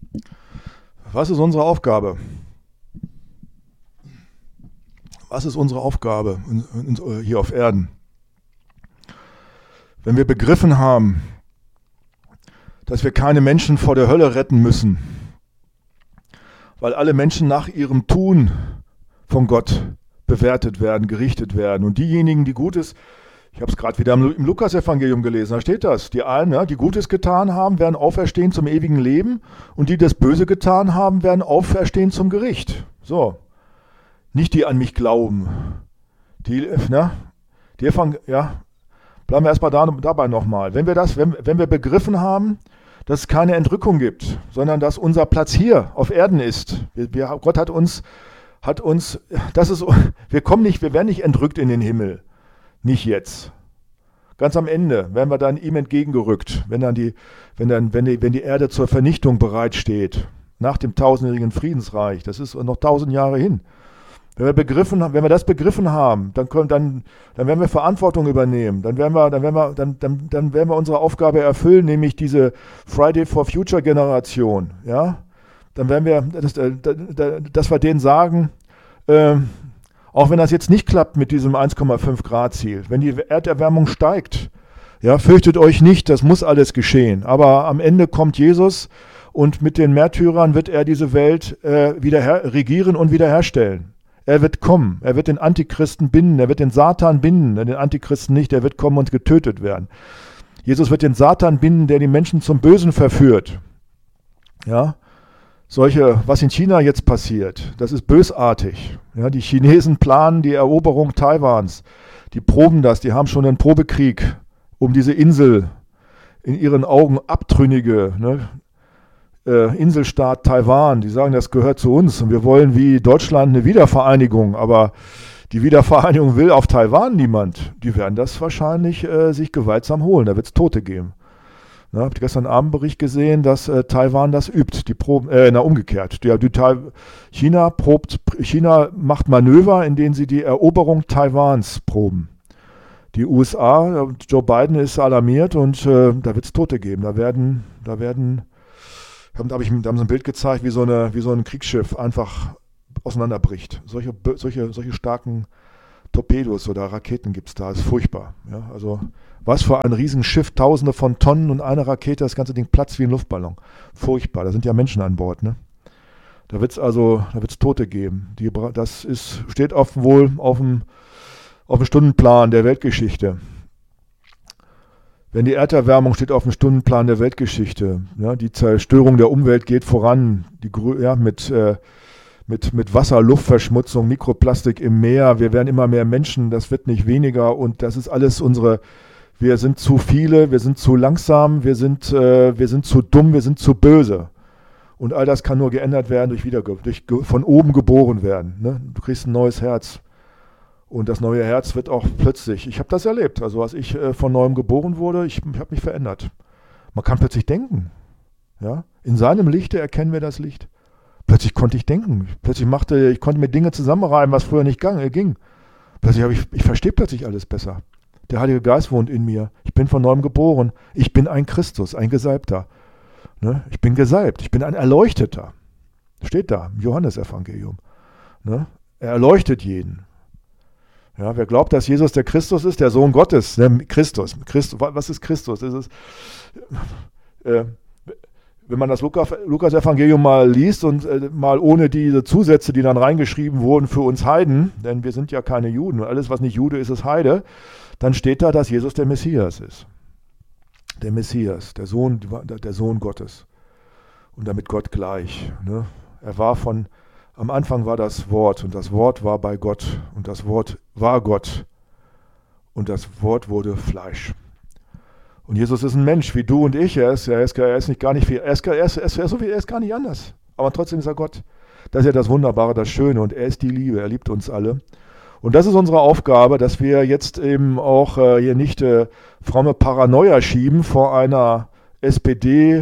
Was ist unsere Aufgabe? Was ist unsere Aufgabe hier auf Erden? Wenn wir begriffen haben, dass wir keine Menschen vor der Hölle retten müssen, weil alle Menschen nach ihrem Tun von Gott bewertet werden, gerichtet werden. Und diejenigen, die Gutes, ich habe es gerade wieder im Lukas-Evangelium gelesen, da steht das, die einen, die Gutes getan haben, werden auferstehen zum ewigen Leben und die das Böse getan haben, werden auferstehen zum Gericht. So, nicht die an mich glauben. Bleiben wir erstmal dabei nochmal. Wenn wir begriffen haben, dass es keine Entrückung gibt, sondern dass unser Platz hier auf Erden ist. Gott hat uns, wir werden nicht entrückt in den Himmel. Nicht jetzt. Ganz am Ende werden wir dann ihm entgegengerückt, wenn die Erde zur Vernichtung bereitsteht, nach dem 1000-jährigen Friedensreich. Das ist noch 1000 Jahre hin. Wenn wir das begriffen haben, dann werden wir Verantwortung übernehmen. Dann werden wir unsere Aufgabe erfüllen, nämlich diese Friday for Future Generation. Ja? Dann werden wir, dass wir denen sagen, auch wenn das jetzt nicht klappt mit diesem 1,5 Grad Ziel, wenn die Erderwärmung steigt, ja, fürchtet euch nicht, das muss alles geschehen. Aber am Ende kommt Jesus und mit den Märtyrern wird er diese Welt wieder regieren und wiederherstellen. Er wird kommen, er wird den Antichristen binden, er wird den Satan binden, den Antichristen nicht, er wird kommen und getötet werden. Jesus wird den Satan binden, der die Menschen zum Bösen verführt. Ja, was in China jetzt passiert, das ist bösartig. Ja, die Chinesen planen die Eroberung Taiwans, die proben das, die haben schon einen Probekrieg um diese Insel, in ihren Augen abtrünnige, Inselstaat Taiwan, die sagen, das gehört zu uns und wir wollen wie Deutschland eine Wiedervereinigung, aber die Wiedervereinigung will auf Taiwan niemand. Die werden das wahrscheinlich sich gewaltsam holen, da wird es Tote geben. Ich habe gestern Abend Bericht gesehen, dass Taiwan das übt, umgekehrt. China macht Manöver, in denen sie die Eroberung Taiwans proben. Die USA, Joe Biden ist alarmiert und da wird es Tote geben, da haben sie ein Bild gezeigt, wie so ein Kriegsschiff einfach auseinanderbricht. Solche starken Torpedos oder Raketen gibt es da, ist furchtbar. Ja, also was für ein Riesenschiff, Tausende von Tonnen und eine Rakete, das ganze Ding platzt wie ein Luftballon. Furchtbar, da sind ja Menschen an Bord. Ne? Da wird es Tote geben. Steht wohl auf dem Stundenplan der Weltgeschichte. Wenn die Erderwärmung steht auf dem Stundenplan der Weltgeschichte, ja, die Zerstörung der Umwelt geht voran, mit Wasser, Luftverschmutzung, Mikroplastik im Meer, wir werden immer mehr Menschen, das wird nicht weniger und das ist alles wir sind zu viele, wir sind zu langsam, wir sind zu dumm, wir sind zu böse. Und all das kann nur geändert werden durch von oben geboren werden. Ne? Du kriegst ein neues Herz. Und das neue Herz wird auch plötzlich, ich habe das erlebt, also als ich von neuem geboren wurde, ich habe mich verändert. Man kann plötzlich denken. Ja? In seinem Lichte erkennen wir das Licht. Plötzlich konnte ich denken. Ich konnte mir Dinge zusammenreimen, was früher nicht ging. Plötzlich ich verstehe plötzlich alles besser. Der Heilige Geist wohnt in mir. Ich bin von neuem geboren. Ich bin ein Christus, ein Gesalbter. Ne? Ich bin gesalbt. Ich bin ein Erleuchteter. Steht da im Johannesevangelium. Ne? Er erleuchtet jeden. Ja, wer glaubt, dass Jesus der Christus ist, der Sohn Gottes, Christus, was ist Christus? Wenn man das Lukas-Evangelium mal liest und mal ohne diese Zusätze, die dann reingeschrieben wurden für uns Heiden, denn wir sind ja keine Juden und alles, was nicht Jude ist, ist Heide, dann steht da, dass Jesus der Messias ist. Der Messias, der Sohn Gottes und damit Gott gleich. Ne? Am Anfang war das Wort und das Wort war bei Gott und das Wort war Gott und das Wort wurde Fleisch. Und Jesus ist ein Mensch wie du und ich, er ist gar nicht anders, aber trotzdem ist er Gott. Das ist ja das Wunderbare, das Schöne und er ist die Liebe, er liebt uns alle. Und das ist unsere Aufgabe, dass wir jetzt eben auch hier nicht fromme Paranoia schieben vor einer SPD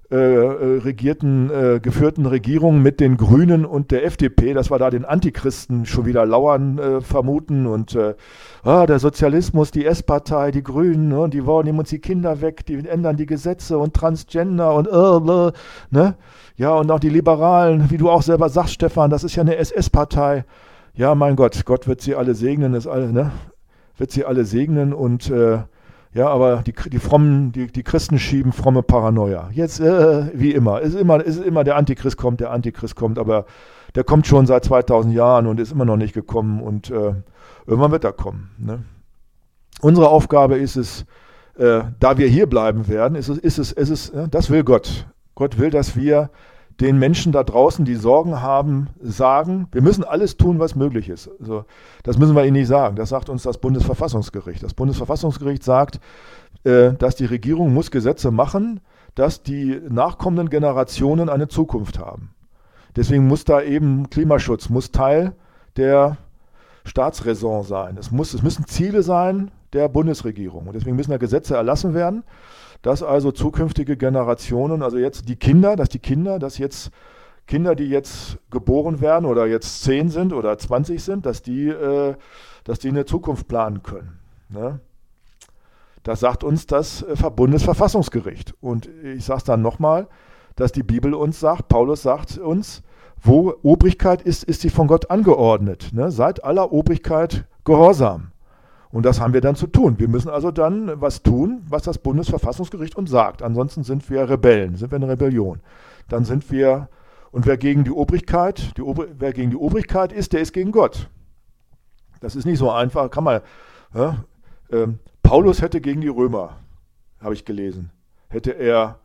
geführten Regierung mit den Grünen und der FDP, dass wir da den Antichristen schon wieder lauern vermuten und der Sozialismus, die S-Partei, die Grünen, ne, die nehmen uns die Kinder weg, die ändern die Gesetze und Transgender und ne? Ja, und auch die Liberalen, wie du auch selber sagst, Stefan, das ist ja eine SS-Partei. Ja, mein Gott, Gott wird sie alle segnen, ne? Wird sie alle segnen und ja, aber die Frommen, die Christen schieben fromme Paranoia. Jetzt, wie immer, ist immer der Antichrist kommt, aber der kommt schon seit 2000 Jahren und ist immer noch nicht gekommen und irgendwann wird er kommen. Ne? Unsere Aufgabe ist es, da wir hier bleiben werden, das will Gott. Gott will, dass wir den Menschen da draußen, die Sorgen haben, sagen, wir müssen alles tun, was möglich ist. Also, das müssen wir ihnen nicht sagen. Das sagt uns das Bundesverfassungsgericht. Das Bundesverfassungsgericht sagt, dass die Regierung muss Gesetze machen, dass die nachkommenden Generationen eine Zukunft haben. Deswegen muss da eben Klimaschutz, muss Teil der Staatsräson sein. Es müssen Ziele sein der Bundesregierung. Und deswegen müssen da Gesetze erlassen werden, dass also zukünftige Generationen, also jetzt Kinder, die jetzt geboren werden oder jetzt 10 sind oder 20 sind, dass die eine Zukunft planen können. Ne? Das sagt uns das Bundesverfassungsgericht. Und ich sage es dann nochmal, dass die Bibel uns sagt, Paulus sagt uns, wo Obrigkeit ist, ist sie von Gott angeordnet. Ne? Seid aller Obrigkeit gehorsam. Und das haben wir dann zu tun. Wir müssen also dann was tun, was das Bundesverfassungsgericht uns sagt. Ansonsten sind wir Rebellen, sind wir eine Rebellion. Dann sind wir, und wer gegen die Obrigkeit ist, der ist gegen Gott. Das ist nicht so einfach, kann man, ja, Paulus hätte gegen die Römer, habe ich gelesen, hätte er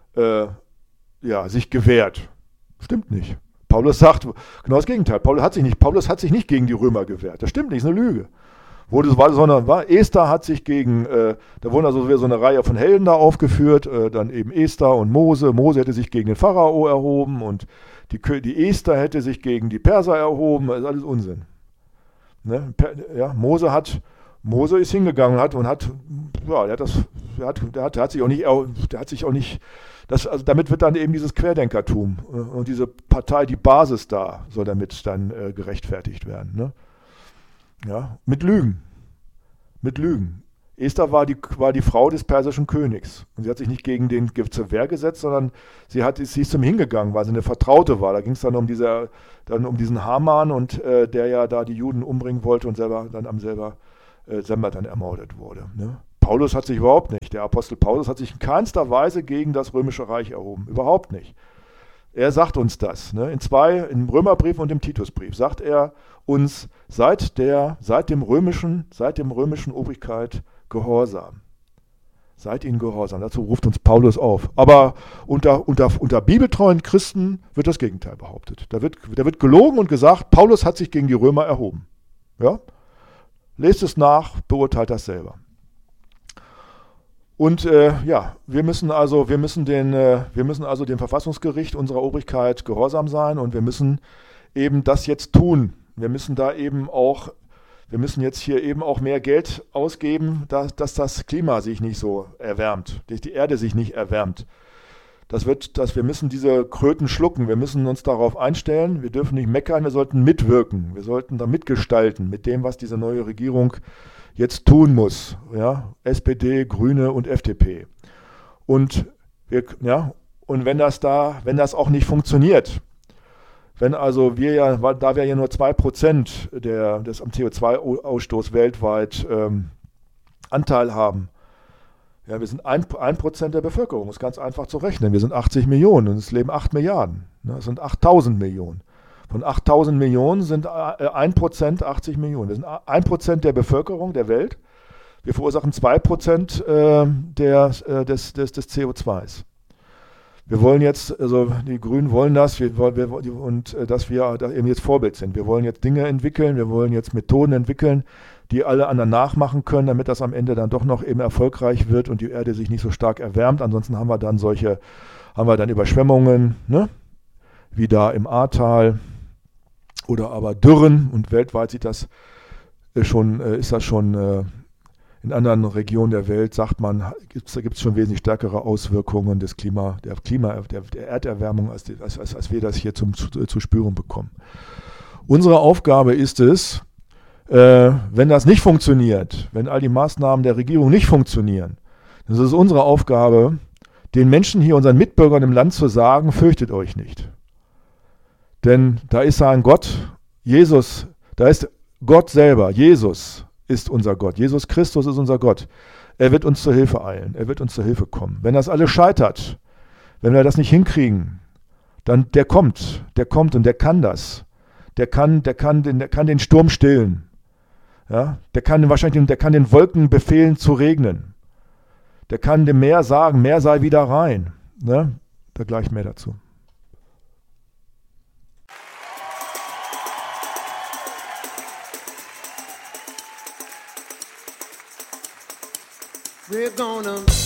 sich gewehrt. Stimmt nicht. Paulus sagt genau das Gegenteil. Paulus hat sich nicht gegen die Römer gewehrt. Das stimmt nicht, ist eine Lüge. Esther hat sich gegen, da wurden also so eine Reihe von Helden da aufgeführt, dann eben Esther und Mose. Mose hätte sich gegen den Pharao erhoben und die Esther hätte sich gegen die Perser erhoben. Das ist alles Unsinn. Ne? Ja, Mose ist hingegangen damit wird dann eben dieses Querdenkertum und diese Partei, die Basis da, soll damit dann gerechtfertigt werden. Ne? Ja, mit Lügen. Esther war die Frau des persischen Königs. Und sie hat sich nicht gegen den zur Wehr gesetzt, sondern sie ist zum hingegangen, weil sie eine Vertraute war. Da ging es dann um diesen Haman und der ja da die Juden umbringen wollte und selber dann ermordet wurde. Ne? Der Apostel Paulus hat sich in keinster Weise gegen das Römische Reich erhoben. Überhaupt nicht. Er sagt uns das. Ne? Im Römerbrief und im Titusbrief sagt er uns, seit dem römischen Obrigkeit gehorsam. Seid ihnen gehorsam. Dazu ruft uns Paulus auf. Aber unter bibeltreuen Christen wird das Gegenteil behauptet. Da wird gelogen und gesagt, Paulus hat sich gegen die Römer erhoben. Ja? Lest es nach, beurteilt das selber. Und wir müssen also dem Verfassungsgericht unserer Obrigkeit gehorsam sein und wir müssen eben das jetzt tun. Wir müssen jetzt hier eben auch mehr Geld ausgeben, dass das Klima sich nicht so erwärmt, dass die Erde sich nicht erwärmt. Wir müssen diese Kröten schlucken, wir müssen uns darauf einstellen, wir dürfen nicht meckern, wir sollten mitwirken, wir sollten da mitgestalten mit dem, was diese neue Regierung jetzt tun muss. Ja? SPD, Grüne und FDP. Und wenn das auch nicht funktioniert, da wir ja nur 2% des am CO2-Ausstoß weltweit Anteil haben, ja, wir sind 1% der Bevölkerung, ist ganz einfach zu rechnen. Wir sind 80 Millionen und es leben 8 Milliarden. Das sind 8.000 Millionen. Von 8.000 Millionen sind 1% 80 Millionen. Wir sind 1% der Bevölkerung der Welt. Wir verursachen 2% des CO2s. Wir wollen jetzt, also die Grünen wollen das, dass wir da eben jetzt Vorbild sind. Wir wollen jetzt Dinge entwickeln, wir wollen jetzt Methoden entwickeln, die alle anderen nachmachen können, damit das am Ende dann doch noch eben erfolgreich wird und die Erde sich nicht so stark erwärmt. Ansonsten haben wir dann Überschwemmungen, ne? Wie da im Ahrtal oder aber Dürren und weltweit ist das schon in In anderen Regionen der Welt, sagt man, da gibt es schon wesentlich stärkere Auswirkungen der Erderwärmung, als wir das hier zu spüren bekommen. Unsere Aufgabe ist es, wenn das nicht funktioniert, wenn all die Maßnahmen der Regierung nicht funktionieren, dann ist es unsere Aufgabe, den Menschen hier, unseren Mitbürgern im Land zu sagen, fürchtet euch nicht. Denn da ist ein Gott, Jesus, da ist Gott selber, Jesus ist unser Gott. Jesus Christus ist unser Gott. Er wird uns zur Hilfe eilen. Er wird uns zur Hilfe kommen. Wenn das alles scheitert, wenn wir das nicht hinkriegen, dann der kommt und der kann das. Der kann den Sturm stillen. Ja? Der kann den Wolken befehlen zu regnen. Der kann dem Meer sagen, Meer sei wieder rein. Ne? Da gleich mehr dazu. We're gonna